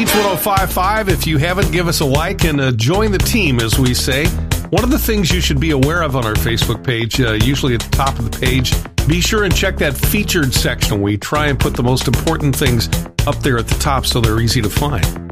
1055. If you haven't, give us a like and join the team, as we say. One of the things you should be aware of on our Facebook page, usually at the top of the page, be sure and check that featured section. We try and put the most important things up there at the top so they're easy to find.